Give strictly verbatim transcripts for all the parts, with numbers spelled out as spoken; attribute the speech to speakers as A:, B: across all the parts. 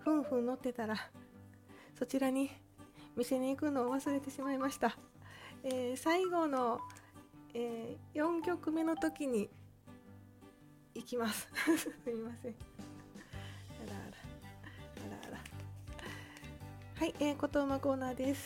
A: ふんふん乗ってたらそちらに店に行くのを忘れてしまいました。えー、最後の、えー、よんきょくめの時に行きますすみません。あらあらあらあら。はい、えー、ことうまコーナーです。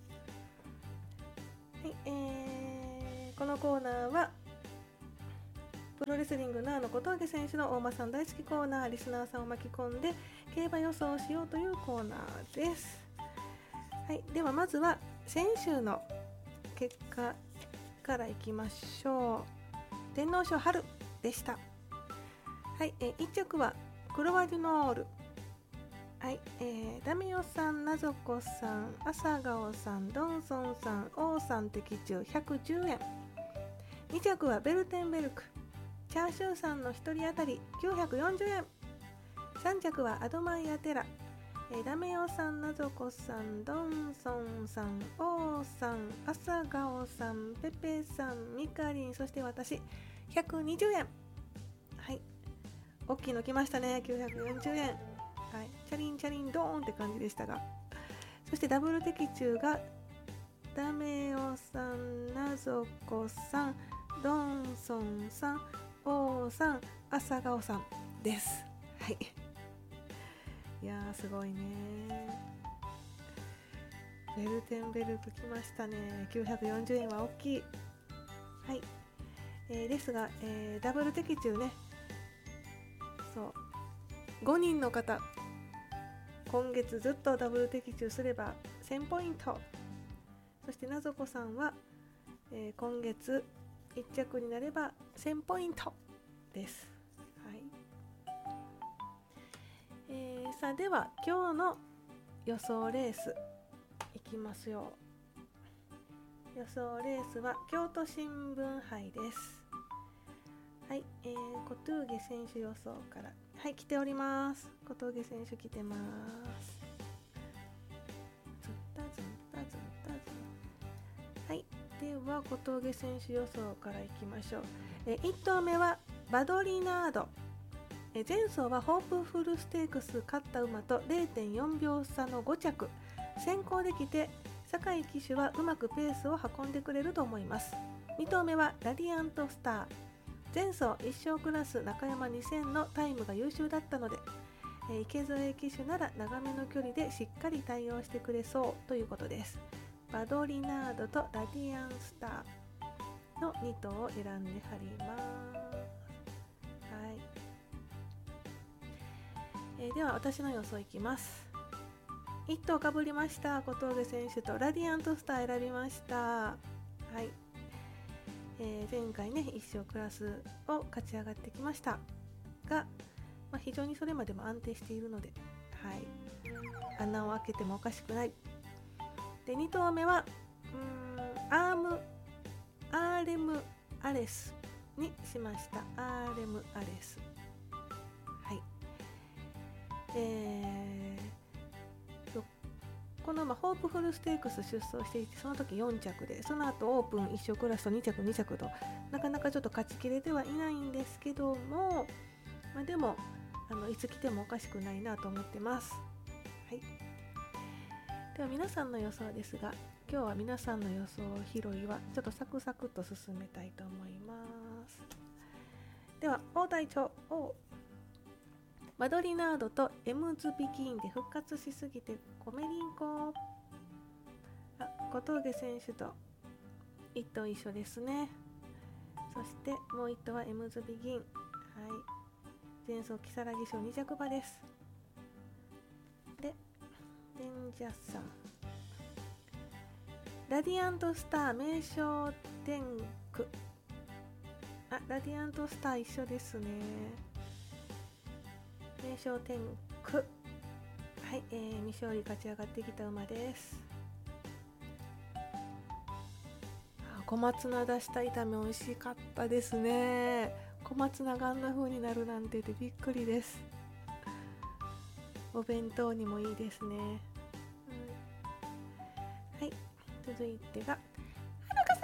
A: はい、えー、このコーナーはプロレスリングナーの小峠選手の大間さん大好きコーナー、リスナーさんを巻き込んで競馬予想をしようというコーナーです。はい、ではまずは先週の結果からいきましょう。天皇賞春でした。はい、えいっ着はクロワデュノール、はい、えー、ダメヨさん、ナゾコさん、朝顔さん、ドンソンさん、王さん的中ひゃくじゅうえん。に着はベルテンベルク、チャーシューさんのひとり当たりきゅうひゃくよんじゅうえん。さん着はアドマイヤテラ、えー、ダメヨさん、ナゾコさん、ドンソンさん、王さん、朝顔さん、ペペさん、ミカリン、そして私ひゃくにじゅうえん。はい、大きいの来ましたね。きゅうひゃくよんじゅうえん、はい、チャリンチャリンドーンって感じでしたが、そしてダブル的中がダメヨさん、ナゾコさん、ドンソンさん、王さん、朝顔さんです。はい、いやーすごいね。ベルテンベルク来ましたね。きゅうひゃくよんじゅうえんは大きい。はい、えー、ですが、えー、ダブル的中ね、そうごにんの方、今月ずっとダブル的中すればせんポイント。そしてなぞこさんは、えー、今月いっ着になればせんポイントです。はい、えー、さあでは今日の予想レースいきますよ。予想レースは京都新聞杯です。はい、えー、小峠選手予想から、はい、来ております。小峠選手来てます。ずったずったずったずった。はい、では小峠選手予想からいきましょう。えいち頭目はバドリナード。え前走はホープフルステークス勝った馬と れいてんよんびょう差のご着、先行できて酒井騎手はうまくペースを運んでくれると思います。に頭目はラディアントスター。前走一勝クラス中山にせんのタイムが優秀だったので、えー、池添騎手なら長めの距離でしっかり対応してくれそうということです。バドリナードとラディアンスターのに頭を選んで貼ります。はい、えー、では私の予想いきます。いち頭かぶりました。小峠選手とラディアントスター選びました。はい、えー、前回ね一勝クラスを勝ち上がってきましたが、まあ、非常にそれまでも安定しているので、はい、穴を開けてもおかしくない。でに頭目はうーんアームアーレムアレスにしました。アーレムアレス、はい、えー、このまあホープフルステークス出走していて、その時よん着で、その後オープンいっ勝クラスとに着に着となかなかちょっと勝ちきれてはいないんですけども、まあ、でもあのいつ来てもおかしくないなと思ってます。はい、では皆さんの予想ですが、今日は皆さんの予想拾いはちょっとサクサクっと進めたいと思います。では大隊長、おマドリナードとエムズビギンで復活しすぎてコメリンコ。あ、小峠選手といち頭一緒ですね。そしてもういち頭はエムズビギン、はい、前走木更木賞に着馬です。でデンジャーさん、ラディアントスター名称天区、あ、ラディアントスター一緒ですね。名称天区、はい、えー、未勝利勝ち上がってきた馬です。小松菜出した炒め美味しかったですね。小松菜があんな風になるなんてでびっくりです。お弁当にもいいですね。はい、続いてが